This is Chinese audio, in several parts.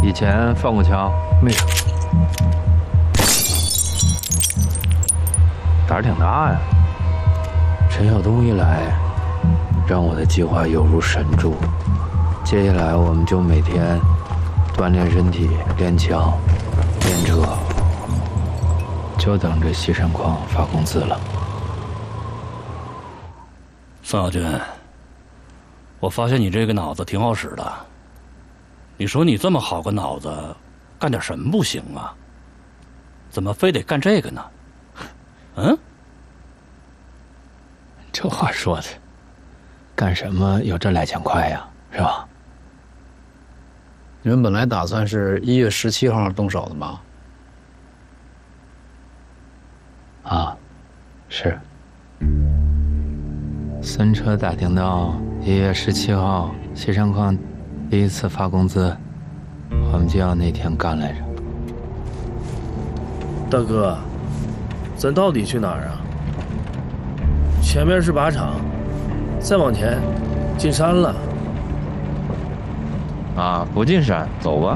以前放过枪？ 没有。 胆儿挺大呀。陈晓东一来，让我的计划犹如神助。接下来我们就每天锻炼身体，练枪，练车，就等着西山矿发工资了。 宋小军，我发现你这个脑子挺好使的。你说你这么好个脑子，干点什么不行啊？怎么非得干这个呢？嗯？ 这话说的，干什么有这2千块呀？是吧？ 你们本来打算是1月17号动手的吗？ 啊，是。孙车打听到1月17号西山矿第一次发工资，我们就要那天干来着。 大哥，咱到底去哪儿啊？前面是靶场，再往前进山了。 啊，不进山，走吧。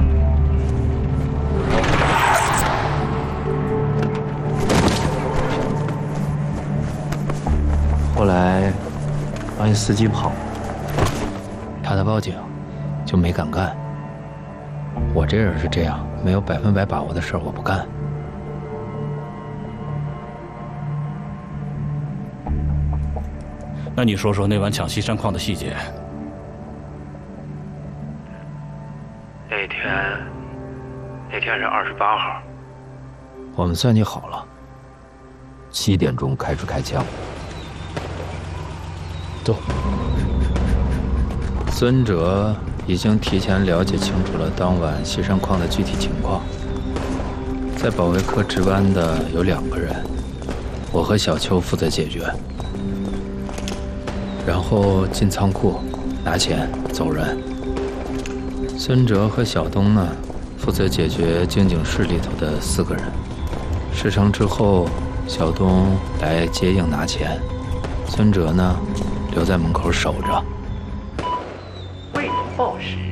后来发现司机跑了，怕他报警，就没敢干。我这人是这样，没有100%把握的事儿我不干。 那你说说那晚抢西山矿的细节。 那天是28号，我们算计好了，7点钟开始开枪。走。孙哲已经提前了解清楚了当晚西山矿的具体情况。在保卫科值班的有2个人，我和小邱负责解决。然后进仓库拿钱走人。孙哲和小东呢，负责解决经警室里头的4个人。事成之后，小东来接应拿钱，孙哲呢留在门口守着。 为报时。